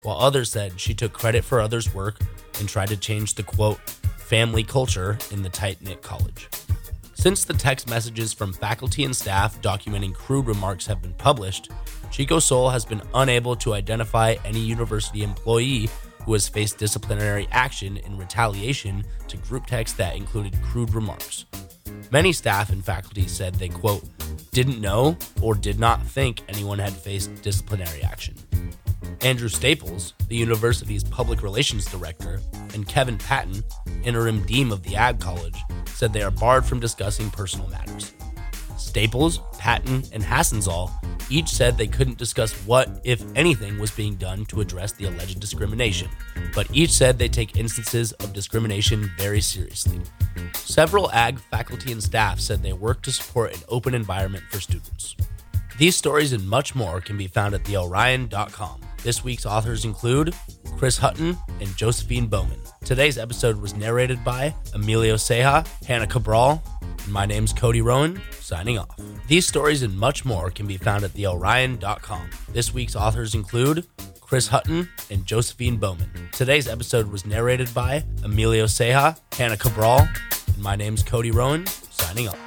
while others said she took credit for others' work and tried to change the, quote, family culture in the tight-knit college. Since the text messages from faculty and staff documenting crude remarks have been published, Chico Sol has been unable to identify any university employee who has faced disciplinary action in retaliation to group texts that included crude remarks. Many staff and faculty said they, quote, didn't know or did not think anyone had faced disciplinary action. Andrew Staples, the university's public relations director, and Kevin Patton, interim dean of the Ag College, said they are barred from discussing personal matters. Staples, Patton, and Hassanzal each said they couldn't discuss what, if anything, was being done to address the alleged discrimination, but each said they take instances of discrimination very seriously. Several Ag faculty and staff said they work to support an open environment for students. These stories and much more can be found at theorion.com. This week's authors include Chris Hutton and Josephine Bowman. Today's episode was narrated by Emilio Ceja, Hannah Cabral, and my name's Cody Rowan, signing off. These stories and much more can be found at theorion.com. This week's authors include Chris Hutton and Josephine Bowman. Today's episode was narrated by Emilio Ceja, Hannah Cabral, and my name's Cody Rowan, signing off.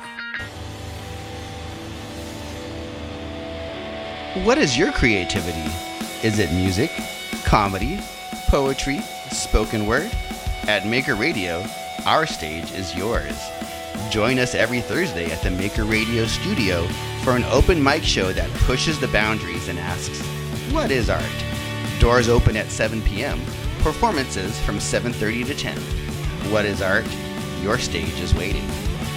What is your creativity? Is it music, comedy, poetry, spoken word? At Maker Radio, our stage is yours. Join us every Thursday at the Maker Radio studio for an open mic show that pushes the boundaries and asks, what is art? Doors open at 7 p.m. Performances from 7:30 to 10. What is art? Your stage is waiting.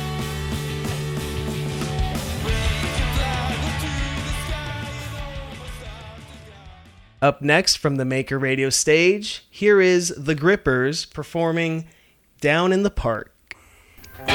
Up next from the Maker Radio stage, here is The Grippers performing Down in the Park.